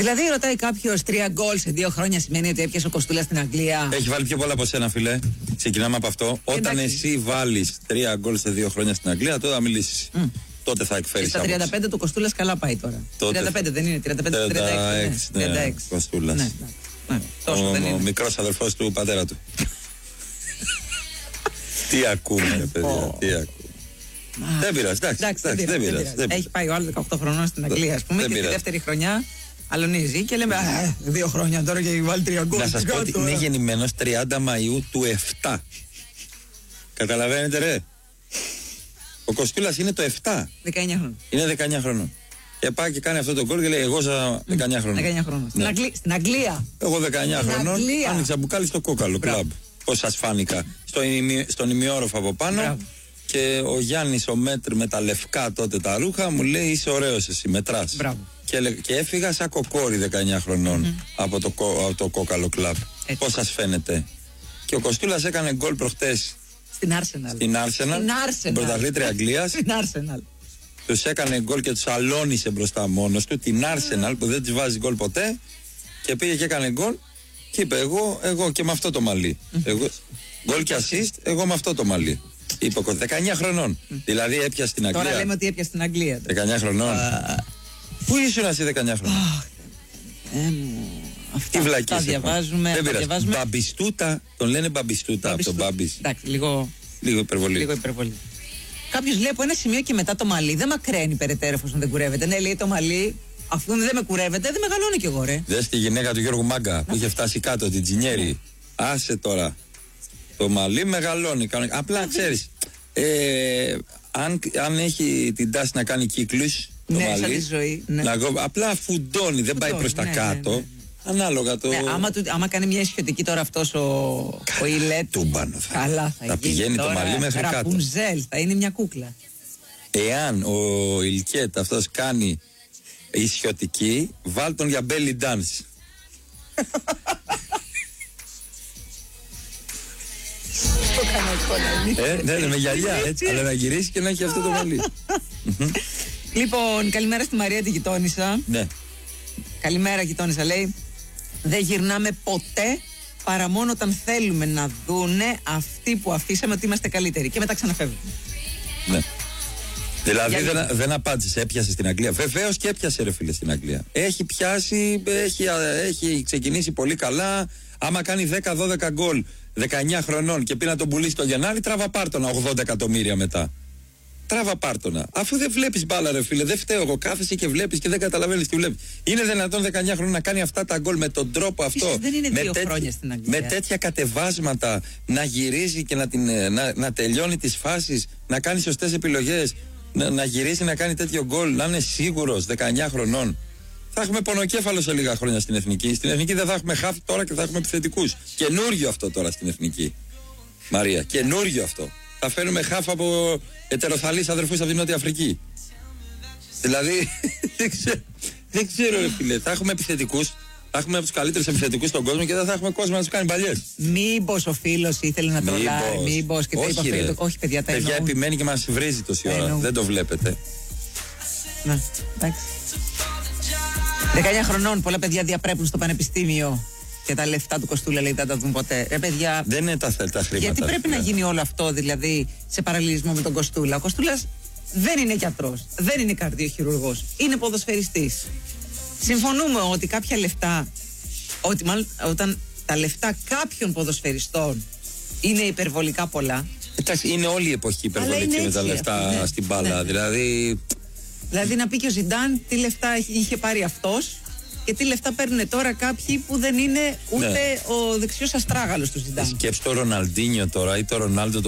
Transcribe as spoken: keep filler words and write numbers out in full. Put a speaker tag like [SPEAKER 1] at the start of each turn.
[SPEAKER 1] Δηλαδή, ρωτάει κάποιος, τρία γκολ σε δύο χρόνια σημαίνει ότι έπιασε ο Κοστούλας στην Αγγλία.
[SPEAKER 2] Έχει βάλει πιο πολλά από σένα, φίλε. Ξεκινάμε από αυτό. Όταν εσύ βάλεις τρία γκολ σε δύο χρόνια στην Αγγλία, τότε θα μιλήσεις. Mm. Τότε θα εκφέρεις.
[SPEAKER 1] Στα τριάντα πέντε του Κοστούλας καλά πάει τώρα.
[SPEAKER 2] Τότε...
[SPEAKER 1] τριάντα πέντε δεν είναι, τριάντα πέντε τριάντα έξι.
[SPEAKER 2] Ναι, τριάντα έξι. Ναι, Κοστούλας. Ναι,
[SPEAKER 1] ναι. Τόσο
[SPEAKER 2] ο,
[SPEAKER 1] δεν είναι.
[SPEAKER 2] Ο μικρός αδερφός του πατέρα του. Τι ακούμε, ρε παιδιά, τι ακούμε. Δεν πειράζει, εντάξει, δεν πειράζει.
[SPEAKER 1] Έχει πάει ο άλλος δεκαοκτώ χρονών στην Αγγλία, ας πούμε, και τη δεύτερη χρονιά αλωνίζει και λέμε α, δύο χρόνια τώρα και έχει βάλει τρία γκολ.
[SPEAKER 2] Να σας πω ότι είναι γεννημένος τριάντα Μαΐου του επτά. Καταλαβαίνετε, ρε. Ο Κοστούλας είναι το επτά.
[SPEAKER 1] δεκαεννιά χρονών.
[SPEAKER 2] Είναι δεκαεννιά χρονών. Και πάει και κάνει αυτό το γκολ και λέει: εγώ ζω δεκαεννιά χρονών.
[SPEAKER 1] δεκαεννιά χρονών. Ναι. Στην Αγγλία.
[SPEAKER 2] Εγώ δεκαεννιά χρονών. Άνοιξα μπουκάλι στο κόκαλο κλαμπ. Πώς σας φάνηκα. Στο ημι, στον ημιόροφο από πάνω. Μπράβο. Και ο Γιάννης ο Μέτρ με τα λευκά τότε τα ρούχα μου λέει: είσαι ωραίος εσύ, μετράς. Και, και έφυγα σαν κοκόρι δεκαεννιά χρονών mm-hmm. από, το, από το κόκαλο κλαμπ. Πώς σας φαίνεται. Και ο Κοστούλας έκανε γκολ προχτές.
[SPEAKER 1] Στην Arsenal.
[SPEAKER 2] Στην Arsenal. Την πρωταθλήτρια Αγγλίας.
[SPEAKER 1] Στην Arsenal.
[SPEAKER 2] Τους έκανε γκολ και τους αλώνησε μπροστά μόνος του. Την Arsenal που δεν της βάζει γκολ ποτέ. Και πήγε και έκανε γκολ. Και είπε: Εγώ, εγώ και με αυτό το μαλλί. Εγώ, γκολ και assist, εγώ με αυτό το μαλλί. Είπε δεκαεννιά χρονών. Δηλαδή έπιασε στην Αγγλία.
[SPEAKER 1] Τώρα λέμε ότι έπιασε στην Αγγλία.
[SPEAKER 2] δεκαεννιά χρονών. Πού ήσουν εσύ δεκαεννιά χρονών. Τι βλακίες.
[SPEAKER 1] Τα διαβάζουμε.
[SPEAKER 2] Δεν πειράζει. Μπαμπιστούτα. Τον λένε Μπαμπιστούτα από τον Μπάμπης.
[SPEAKER 1] Εντάξει, λίγο.
[SPEAKER 2] Λίγο υπερβολή.
[SPEAKER 1] Λίγο υπερβολή. Κάποιος λέει από ένα σημείο και μετά το μαλλί δεν μακραίνει περαιτέρω εφόσον δεν κουρεύεται. Ναι, λέει το μαλλί, αφού δεν με κουρεύεται, δεν μεγαλώνει κι εγώ, ρε.
[SPEAKER 2] Δες τη γυναίκα του Γιώργου Μάγκα που είχε φτάσει κάτω, την Τζινιέρη. Άσε τώρα. Το μαλλί μεγαλώνει. Απλά ξέρεις, ε, αν, αν έχει την τάση να κάνει κύκλους, το
[SPEAKER 1] ναι,
[SPEAKER 2] μαλλί,
[SPEAKER 1] σαν τη ζωή, ναι.
[SPEAKER 2] να, απλά φουντώνει, δεν πάει προς τα ναι, κάτω. Ναι, ναι. Ανάλογα το.
[SPEAKER 1] Ναι, άμα, του, άμα κάνει μια ισιωτική τώρα αυτός ο, ο Ιλέτ.
[SPEAKER 2] Τούμπανο θα,
[SPEAKER 1] καλά θα,
[SPEAKER 2] θα πηγαίνει
[SPEAKER 1] τώρα,
[SPEAKER 2] το μαλλί μέχρι κάτω.
[SPEAKER 1] Ραπουνζέλ, θα είναι μια κούκλα.
[SPEAKER 2] Εάν ο Ιλκέτ αυτός κάνει ισιωτική, βάλ τον για belly dance. ε, ναι, ναι, με γυαλιά έτσι, αλλά να γυρίσει και να έχει αυτό το μαλλί.
[SPEAKER 1] Λοιπόν, καλημέρα στη Μαρία τη γειτόνισσα.
[SPEAKER 2] Ναι.
[SPEAKER 1] Καλημέρα γειτόνισσα, λέει. Δεν γυρνάμε ποτέ παρά μόνο όταν θέλουμε να δούνε αυτοί που αφήσαμε ότι είμαστε καλύτεροι. Και μετά ξαναφεύγουμε.
[SPEAKER 2] Ναι. Δηλαδή δεν, δεν απάντησε, έπιασε στην Αγγλία. Βεβαίως και έπιασε, ρε φίλε, στην Αγγλία. Έχει πιάσει, έχει, έχει ξεκινήσει πολύ καλά. Άμα κάνει δέκα δώδεκα γκολ δεκαεννιά χρονών και πει να τον πουλήσει το Γενάρη, τράβα πάρτονα ογδόντα εκατομμύρια μετά. Τράβα πάρτονα. Αφού δεν βλέπεις μπάλα, ρε φίλε, δεν φταίω εγώ. Κάθεσαι και βλέπεις και δεν καταλαβαίνεις τι βλέπεις. Είναι δυνατόν δεκαεννιά χρόνια να κάνει αυτά τα γκολ με τον τρόπο αυτό.
[SPEAKER 1] Ίσως δεν είναι δύο
[SPEAKER 2] τέτοι,
[SPEAKER 1] χρόνια στην Αγγλία.
[SPEAKER 2] Με τέτοια κατεβάσματα να γυρίζει και να, την, να, να τελειώνει τις φάσεις, να κάνει σωστές επιλογές, να, να γυρίσει να κάνει τέτοιο γκολ, να είναι σίγουρος δεκαεννιά χρονών. Θα έχουμε πονοκέφαλο σε λίγα χρόνια στην εθνική. Στην εθνική δεν θα έχουμε χαφ τώρα και θα έχουμε επιθετικούς. Καινούριο αυτό τώρα στην εθνική. Μαρία, καινούριο αυτό. Θα φέρουμε χάφ από ετεροθαλείς αδερφούς από την Νότια Αφρική. Δηλαδή, δεν ξέρω, δεν ξέρω ρε φίλε, θα έχουμε επιθετικούς, θα έχουμε από τους καλύτερους επιθετικούς στον κόσμο και δεν θα έχουμε κόσμο να τους κάνει παλιές.
[SPEAKER 1] Μήπως ο φίλος ήθελε να τρολάει, μήπως και
[SPEAKER 2] όχι,
[SPEAKER 1] είπε, όχι παιδιά τα εννοώ.
[SPEAKER 2] Παιδιά επιμένει και μας βρίζει τόση ώρα, εννοώ. Δεν το βλέπετε.
[SPEAKER 1] Ναι, εντάξει. δεκαεννιά χρονών, πολλά παιδιά διαπρέπουν στο πανεπιστήμιο. Και τα λεφτά του Κοστούλα λέει δεν τα δουν ποτέ. Ρε παιδιά.
[SPEAKER 2] Δεν είναι τα, τα χρήματα.
[SPEAKER 1] Γιατί πρέπει να γίνει όλο αυτό δηλαδή σε παραλληλισμό με τον Κοστούλα. Ο Κοστούλας δεν είναι γιατρός, δεν είναι καρδιοχειρουργός, είναι ποδοσφαιριστής. Συμφωνούμε ότι κάποια λεφτά, ότι μάλλον όταν τα λεφτά κάποιων ποδοσφαιριστών είναι υπερβολικά πολλά.
[SPEAKER 2] Εντάξει, είναι όλη η εποχή υπερβολική με τα λεφτά ναι, στην μπάλα. Ναι. Δηλαδή...
[SPEAKER 1] δηλαδή να πει και ο Ζιντάν τι λεφτά είχε πάρει αυτός. Και τι λεφτά παίρνουν τώρα κάποιοι που δεν είναι ούτε ναι. ο δεξιός αστράγαλος του Ζιντάν.
[SPEAKER 2] Σκέψτε το Ροναλντίνιο τώρα ή το Ρονάλντο.